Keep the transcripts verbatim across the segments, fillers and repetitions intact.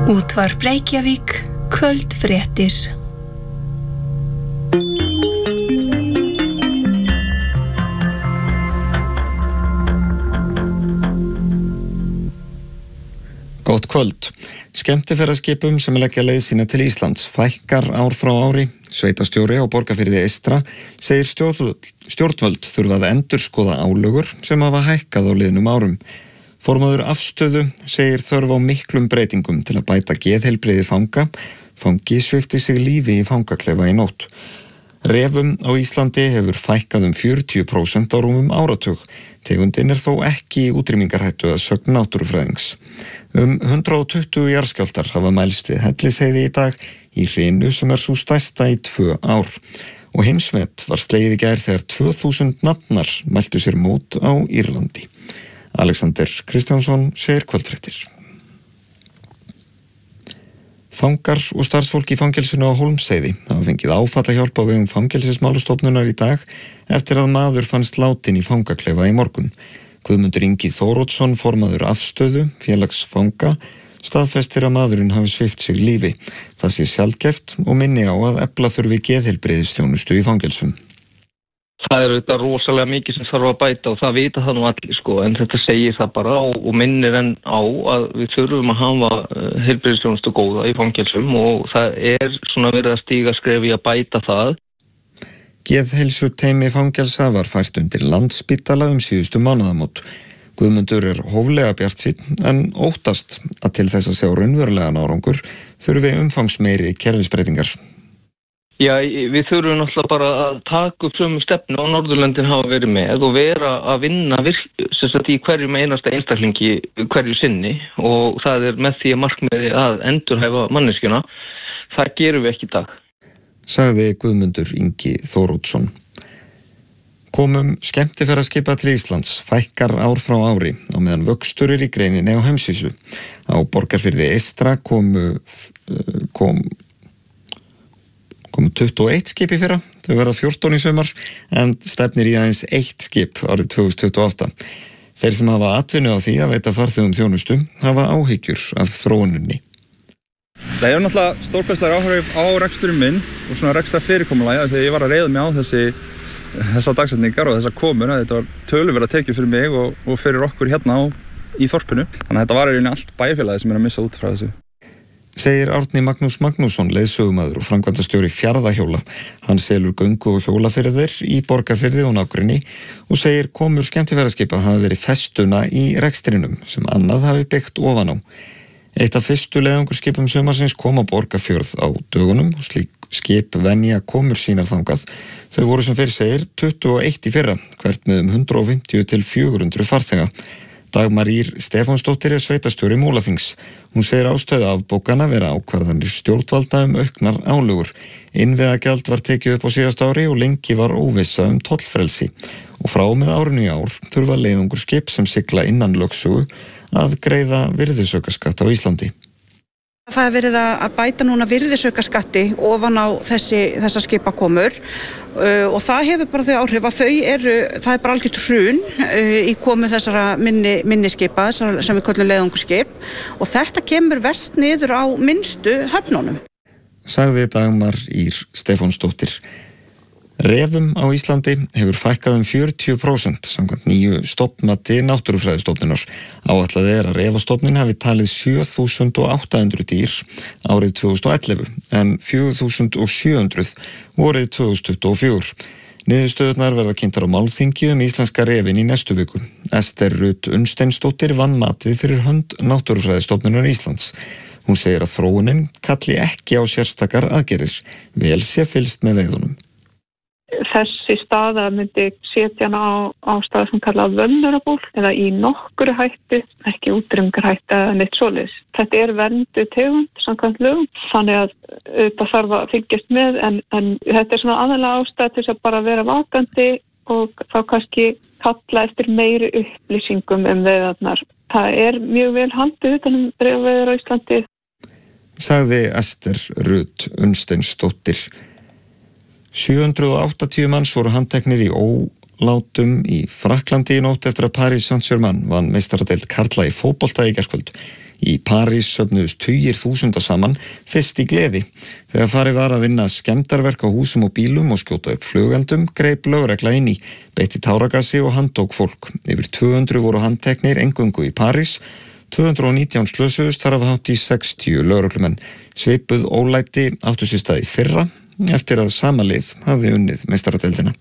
Útvarp Reykjavík, kvöldfréttir. Gott kvöld. Skemmtiferðaskipum sem leggja leið sína til Íslands fækkar ár frá ári. Sveitarstjóri á Borgarfirði eystra segir stjórnvöld, stjórnvöld þurfa að endurskoða álögur sem hafa hækkað á liðnum árum. Formaður Afstöðu segir þörf á miklum breytingum til að bæta geðheilbrigði fanga. Fangi svipti sig lífi í fangaklefa í nótt. Refum á Íslandi hefur fækkað um fjörutíu prósent á rúmum áratug. Tegundin er þó ekki í útrýmingarhættu að sögn náttúrufræðings. Um hundrað og tuttugu jarðskjálftar hafa mælst við Hellisheiði í dag í hrinu sem er sú stærsta í tvö ár. Og heimsmet var slegið í gær þegar tvö þúsund nafnar mæltu sér mót á Írlandi. Alexander Kristjánsson segir kvöldfréttir. Fangar og starfsfólk í fangelsinu á Hólmsheiði hafa fengið áfallahjálp á vegum Fangelsismálastofnunar í dag eftir að maður fannst látinn í fangaklefa í morgun. Guðmundur Ingi Þórótsson, formaður Afstöðu, félags fanga, staðfestir að maðurinn hafi svipt sig lífi. Það sé sjaldgæft og minni á að efla þurfi geðheilbrigðisþjónustu í fangelsum. Það er auðvitað rosalega mikið sem þarf að bæta og það vita það nú allir sko, en þetta segir það bara á og minnir enn á að við þurfum að hafa heilbrigðisþjónustu góða í fangelsum og það er svona verið að stíga skref í að bæta það. Geðheilsuteymi fangelsa var fært undir Landspítala um síðustu mánaðamót. Guðmundur er hóflega bjartsýnn en óttast að til þess að sjá raunverulegan árangur þurfi umfangsmeiri kerfisbreytingar. Já, við þurfum náttúrulega bara að taka upp sömu stefnu og Norðurlöndin hafa verið með og vera að vinna virk, sem sagt í hverjum einasta einstaklingi hverju sinni og það er með því að markmiði að endurhæfa manneskjuna. Það gerum við ekki í dag. Sagði Guðmundur Ingi Þórótsson. Komum skemmtiferðaskipa til Íslands fækkar ár frá ári á meðan vöxtur er í greininni á heimsvísu. Á Borgarfirði eystra komu kom komu tuttugu og eitt skip í fyrra, þau verða fjórtán í sumar, en stefnir í aðeins eitt skip árið tvö þúsund tuttugu og átta. Þeir sem hafa atvinnu á því að veita farþegum þjónustu hafa áhyggjur af þróuninni. Það er náttúrulega stórkostlegur áhrif á reksturinn minn og svona rekstar fyrirkomulagi þegar ég var að reiða mig á þessi, þessa dagsetningar og þessa komur. Þetta var töluverða tekið fyrir mig og, og fyrir okkur hérna á, í þorpinu. Þannig að þetta var eiginlega allt bæjarfélagið sem er að missa út frá þessu. Segir Árni Magnús Magnússon, leiðsögumaður og framkvæmdastjóri Fjarðahjóla. Hann selur göngu og hjólaferðir í Borgarfirði og nágrenni og segir komur skemmtiferðaskipa hafi verið festuna í rekstrinum sem annað hafi byggt ofan á. Eitt af fyrstu leiðangurskipum sumarsins kom á Borgarfjörð á dögunum og slík skip venja komur sínar þangað. Þau voru sem fyrir segir tuttugu og eitt í fyrra, hvert með um hundrað og fimmtíu til fjögur hundruð farþega. Dagmar Ýr Stefánsdóttir er sveitarstjóri Múlaþings. Hún segir ástæðu afbókana vera ákvarðanir stjórnvalda um auknar álögur. Innviðagjald var tekið upp á síðasta ári og lengi var óvissa um tollfrelsi. Og frá með árinu í ár þurfa leiðangurskip sem sigla innan lögsögu að greiða virðisaukaskatt á Íslandi. Það er verið að bæta núna virðisaukaskatti ofan á þessi, þessa skipakomur uh, og það hefur bara þau áhrif að þau eru, það er bara algjört hrun uh, í komu þessara minni, minni skipa sem við köllum leiðangurskip og þetta kemur verst niður á minnstu höfnunum. Sagði Dagmar Ýr Stefánsdóttir. Refum á Íslandi hefur fækkað um fjörutíu prósent samkvæmt nýju stofnmati náttúrufræðistofnunar. Áætlað er að refastofnin hafi talið sjö þúsund átta hundruð dýr árið tvö þúsund og ellefu en fjögur þúsund sjö hundruð vorið tvö þúsund tuttugu og fjögur. Niðurstöðurnar verða kynntar á málþingi um íslenska refin í næstu viku. Ester Rut Unnsteinsdóttir vann matið fyrir hönd náttúrufræðistofnunar Íslands. Hún segir að þróunin kalli ekki á sérstakar aðgerðir. Vel sé fylgst með veiðunum. Þessi staða myndi setja hana á, á stað sem kallað vulnerable eða í nokkru hættu, ekki útrýmingarhættu eða neitt svoleiðis. Þetta er vernduð tegund samkvæmt lögum, þannig að þetta þarf að fylgjast með en, en þetta er svona aðalega ástæð til að bara vera vakandi og þá kannski kalla eftir meiri upplýsingum um veiðarnar. Það er mjög vel haldið utan um refaveiðar á Íslandi. Sagði Ester Rut Unnsteinsdóttir. sjö hundruð áttatíu manns voru handteknir í látum í Frakklandi í nótt eftir að Paris Saint-Germain vann meistaradeild karla í fótbolta í gærkvöld. Í París söfnuðust tugir þúsunda saman, fyrst í gleði. Þegar farið var að vinna skemmdarverk á húsum og bílum og skjóta upp flugeldum, greip lögregla inn í, beitti táragasi og handtók fólk. Yfir tvö hundruð voru handteknir eingöngu í París, tvö hundruð og nítján slösuðust þar af hátt í sextíu lögreglumenn. Svipuð ólæti áttu sér stað í fyrra, eftir að sama lið hafði unnið meistaradeildina.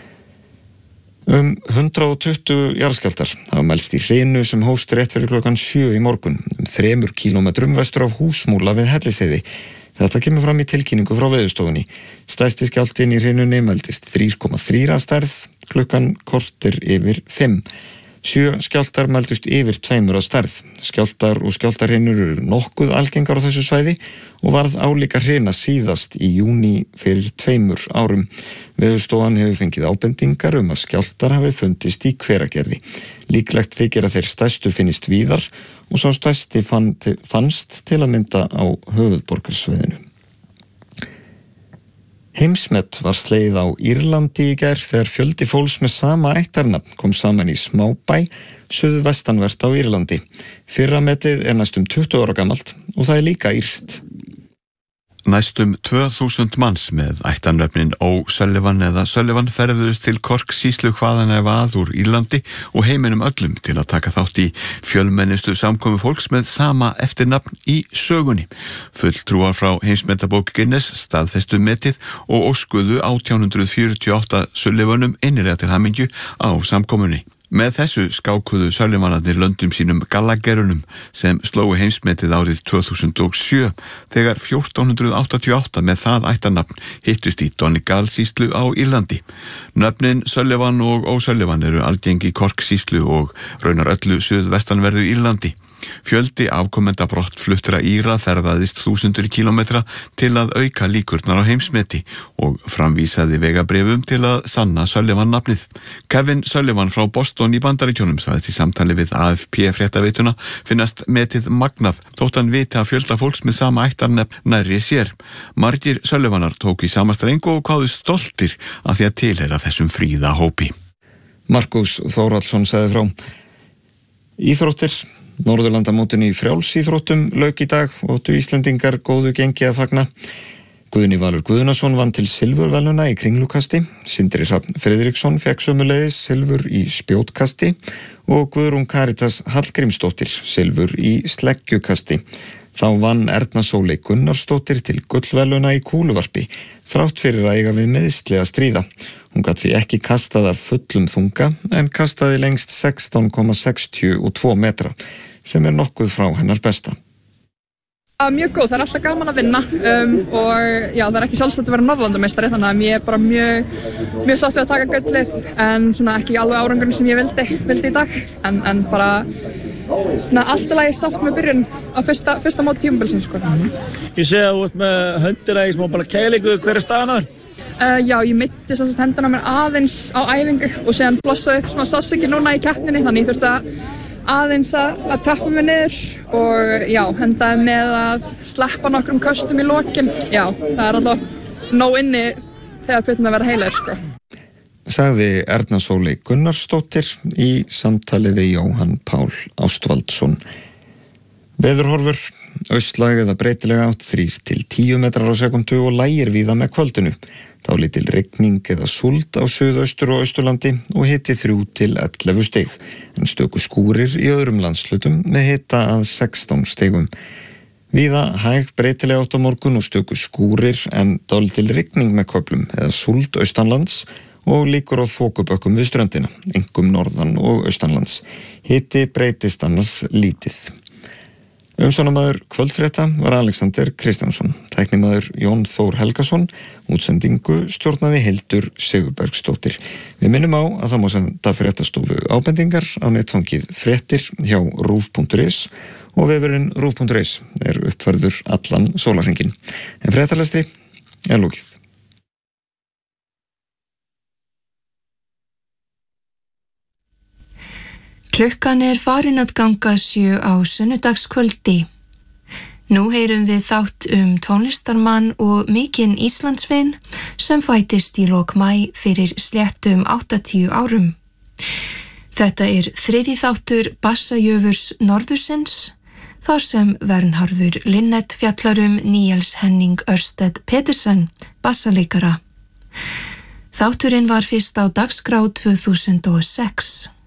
Um hundrað og tuttugu jarðskjálftar hafa mælst í hrinu sem hófst rétt fyrir klokkan sjö í morgun, um þremur kílómetrum vestur af Húsmúla við Hellisheiði. Þetta kemur fram í tilkynningu frá Veðurstofunni. Stærsti skjálftinn í hrinunni mældist þrjú komma þrjú að stærð, klukkan korter yfir fimm. Sjö skjálftar mældust yfir tveimur að stærð. Skjálftar og skjálftarhrinur eru nokkuð algengar á þessu svæði og varð álíka hrina síðast í júní fyrir tveimur árum. Veðurstofan hefur fengið ábendingar um að skjálftar hafi fundist í Hveragerði. Líklegt þykir að þeir stærstu finnist víðar og sá stærsti fann, fannst til að mynda á höfuðborgarsvæðinu. Heimsmet var slegið á Írlandi í gær þegar fjöldi fólks með sama ættarnafn kom saman í smábæ suðvestanvert á Írlandi. Fyrra metið er næstum tuttugu ára gamalt og það er líka írskt. Næstum tvö þúsund manns með ættarnöfnin O'Sullivan eða Sullivan ferðuðust til Cork sýslu hvaðan ef að úr Írlandi og heiminum öllum til að taka þátt í fjölmennustu samkomu fólks með sama eftirnafn í sögunni. Fulltrúar frá heimsmetabók Guinness staðfestu metið og óskuðu átján hundruð fjörutíu og átta Sullivanum innilega til hamingju á samkomunni. Með þessu skákuðu Sullivanarnir löndum sínum Gallagherunum sem slógu heimsmetið árið tvö þúsund og sjö þegar fjórtán hundruð áttatíu og átta með það ættarnafn hittust í Donegal sýslu á Írlandi. Nöfnin Sullivan og O'Sullivan eru algengi í Cork sýslu og raunar öllu suðvestanverðu Írlandi. Fjöldi afkomenda brottfluttra Íra ferðaðist þúsundur kílómetra til að auka líkurnar á heimsmeti og framvísaði vegabréfum til að sanna Sullivan nafnið. Kevin Sullivan frá Boston í Bandaríkjunum sagði í samtali við A F P fréttaveituna finnast metið magnað þótt hann viti að fjölda fólks með sama ættarnefn nærri sér. Margir Sullivanar tók í sama streng og kváðu stoltir af því að tilheyra þessum fríða hópi. Markus Þórhallsson sagði frá. Íþróttir. Norðurlandamótinu í frjálsíþróttum lauk í dag og áttu Íslendingar góðu gengi að fagna. Guðni Valur Guðnason vann til silfurverðlauna í kringlukasti, Sindri Hrafn Friðriksson fékk sömuleiðis silfur í spjótkasti og Guðrún Karitas Hallgrímsdóttir silfur í sleggjukasti. Þá vann Erna Sóley Gunnarsdóttir til gullverðlauna í kúluvarpi, þrátt fyrir að eiga við meiðsli að stríða. Hún gat því ekki kastað af fullum þunga en kastaði lengst sextán komma sextíu og tvo metra, sem er nokkuð frá hennar besta. Mjög góð, það er alltaf gaman að vinna um, og já, það er ekki sjálfsagt að vera Norðurlandameistari þannig að ég er bara mjög, mjög sátt við að taka gullið en svona ekki alveg árangurinn sem ég vildi, vildi í dag en, en bara svona allt í lagi sátt með byrjun á fyrsta, fyrsta mót tímabilsins sko. Ég sé að þú ert með höndina í smá bara kælingu, hver er staðan þar? Uh, já, ég mitti þess að hendina mér aðeins á æfingu og síðan blossaði upp svona sársauki núna í keppninni þannig ég þurfti að aðeins að, að trappa mig niður og já, hendaði með að sleppa nokkrum köstum í lokin. Já, það er alltaf nóg inni þegar puttin að vera heilir, sko. Sagði Erna Sóley Gunnarsdóttir í samtali við Jóhann Pál Ástvaldsson. Veðurhorfur, austlæg eða breytilega átt þrír til tíu metrar á sekundu og lægir víða með kvöldinu. Þá lítil rigning eða súld á suðaustur og austurlandi og hiti þrjú til ellefu stig, en stöku skúrir í öðrum landslutum með hita að sextán stigum. Víða hæg breytilega átt á morgun og stöku skúrir en dálítil rigning með köflum eða súld austanlands og líkur á þokubökkum við ströndina, einkum norðan og austanlands. Hiti breytist annars lítið. Umsjónamaður kvöldfrétta var Alexander Kristjánsson, tæknimaður Jón Þór Helgason, útsendingu stjórnaði Hildur Sigurbergsdóttir. Við minnum á að það má senda fréttastofu ábendingar á netfangið fréttir hjá rúv punktur is og vefurinn rúv punktur is er uppfærður allan sólarhringinn. En fréttalestri er lokið. Klukkan er farin að ganga sjö á sunnudagskvöldi. Nú heyrum við þátt um tónlistarmann og mikinn Íslandsvin sem fæddist í lok maí fyrir sléttum áttatíu árum. Þetta er þriðji þáttur Bassajöfurs Norðursins, þar sem Vernharður Linnet fjallar um Níels Henning Ørsted Petersen, bassaleikara. Þátturinn var fyrst á dagskrá tvö þúsund og sex.